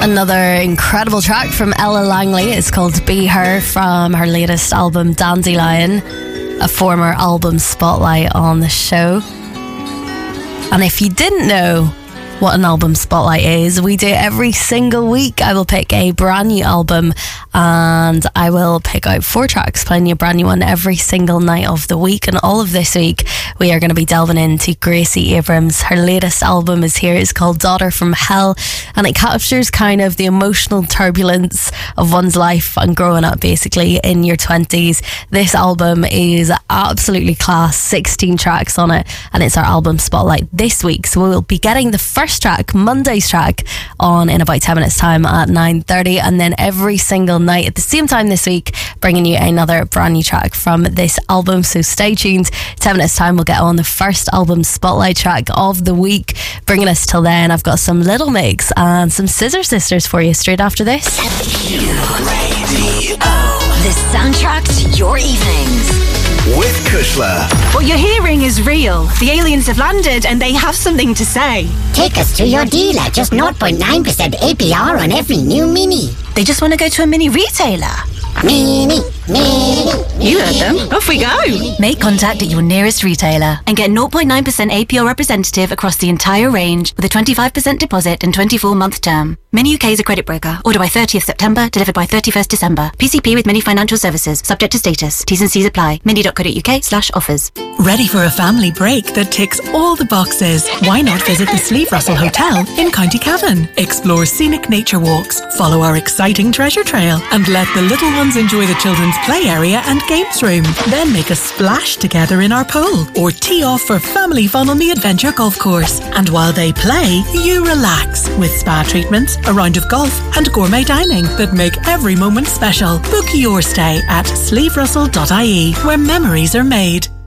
Another incredible track from Ella Langley. It's called Be Her from her latest album Dandelion, a former album spotlight on the show. And if you didn't know what an album spotlight is, we do it every single week. I will pick a brand new album and I will pick out 4 tracks, playing a brand new one every single night of the week. And all of this week we are going to be delving into Gracie Abrams. Her latest album is here. It's called Daughter from Hell, and it captures kind of the emotional turbulence of one's life and growing up basically in your 20s. This album is absolutely class, 16 tracks on it, and it's our album spotlight this week. So we'll be getting the first track, Monday's track, on in about 10 minutes time at 9:30, and then every single night at the same time this week bringing you another brand new track from this album. So stay tuned. 10 minutes time we'll get on the first album spotlight track of the week. Bringing us till then, I've got some Little Mix and some Scissor Sisters for you straight after this. The soundtrack to your evenings. With Kushla. What you're hearing is real. The aliens have landed and they have something to say. Take us to your dealer. Just 0.9% APR on every new Mini. They just want to go to a mini retailer. Mini. You heard them. Off we go. Make contact at your nearest retailer and get 0.9% APR representative across the entire range with a 25% deposit and 24-month term. Mini UK is a credit broker. Order by 30th September, delivered by 31st December. PCP with Mini Financial Services. Subject to status. T's and C's apply. mini.co.uk/offers. Ready for a family break that ticks all the boxes? Why not visit the Sleeve Russell Hotel in County Cavan? Explore scenic nature walks, follow our exciting treasure trail, and let the little ones enjoy the children's play area and games room. Then make a splash together in our pool or tee off for family fun on the Adventure Golf Course. And while they play, you relax with spa treatments, a round of golf and gourmet dining that make every moment special. Book your stay at sleeverussell.ie, where memories are made.